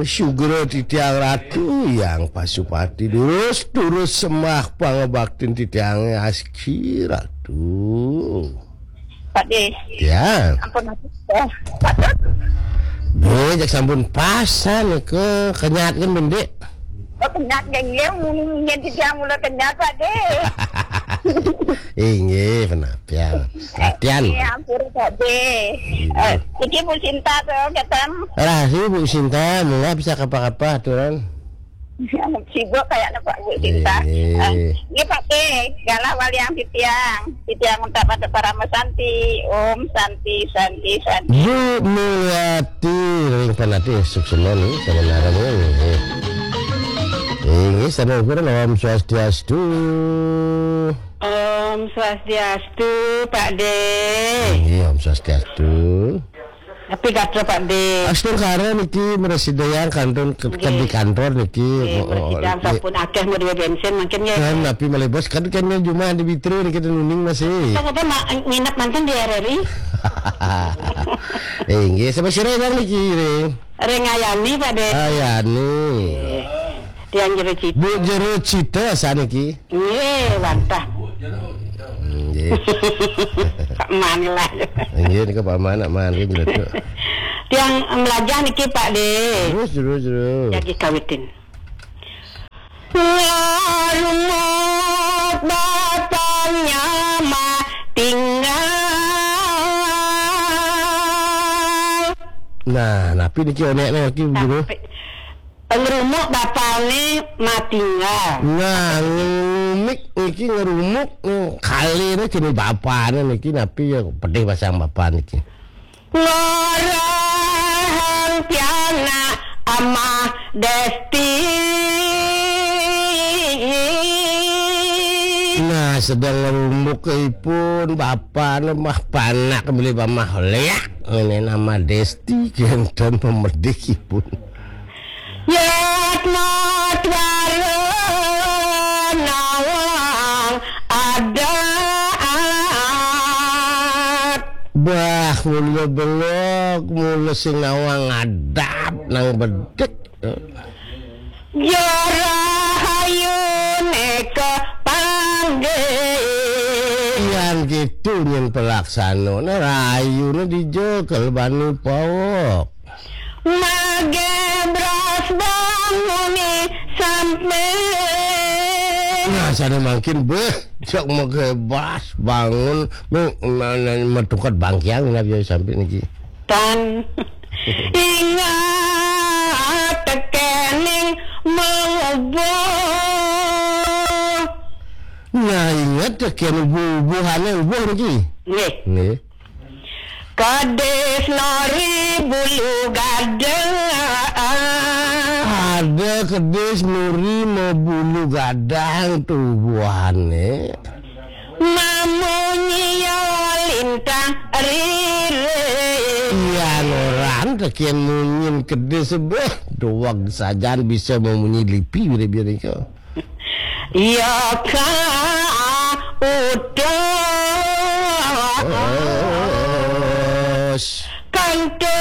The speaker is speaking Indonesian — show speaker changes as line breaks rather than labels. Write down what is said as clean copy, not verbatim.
Sugro titiang ratu yang pasupati durus semah pangabaktin titiang aski ratu.
Pak De.
Ya.
Ampun ya. Patut.
Jak sampun pasan ke kenyat kan bende.
Oh kenyat gengnya mungkin titiang mula kenyat Pak De.
Inge penapian. Latihan.
Iya ampun Pak De. Iki Bu Sinta tuh ketem.
Rahasia Bu Sinta, mula bisa apa-apa aturan.
Sibuk kayaknya Pak Bu Sinta. Ini Pak De, galah wali yang titiang untuk pada para Santi, Om Santi.
Bu Mulyati, ring penati suksena nih sebenarnya nih. Ini sana ukuran Om Swastiastu.
Om Swastiastu Pak De.
Iya Om Swastiastu.
Tapi kata Pak De.
Astur karen niki meresidayan kantor di kantor niki.
Meresidayan sampun akeh mau duwe bensin mungkin ya.
Kan tapi malebos kan cuma di Bitru niki nuning masih.
Kita nginep mantan di RRI.
Nggih sama sira yang niki ring.
Ring Ayani Pak De.
Ayani.
Tiang jero cita.
Bu jero cita saniki.
Nggih, bantah.
Nggih.
Pak Man lah.
Nggih nika Pak Man ki gitu.
Tiang melajah niki Pak De.
Terus.
Jadi kawitin. Warumot bapaknya mah tinggal.
Nah, napi niki onek niki buru.
Ngerumuk bapaknya mah tinggal.
Nah, ngumik niki ngerumuk kali ini kini bapaknya niki napi ya pedih pasang bapak niki.
Ngorang piana ama Desti.
Nah, sedang ngerumuk pun bapak mah panak beli mah leak. Ini nama Desti kenten pemedih pun.
Yat mat walau nawang ada.
Bah, mula belok, mula sing nawang ngadap nang bedek.
Jarahayu neka panggil.
Yang gitu nyen pelaksana, nah rayuna dijokel banu pawok.
Magebras banguni sampai.
Nah, sana makin cok mau gebas bangun, metukat bangkiang nabi sampai niki.
Tan ingat tekening mengubah.
Nah, ingat tekening bubuhannya ubuh niki. Nih.
Kades nori bulu gadang.
Ada kedis nuri mau bulu gadang tubuhannya.
Mamunyi lintang rire.
Iya orang tekian munyin kedis sebeh doang sajan bisa memunyi lipi biar kau.
Iya kah udah. Kante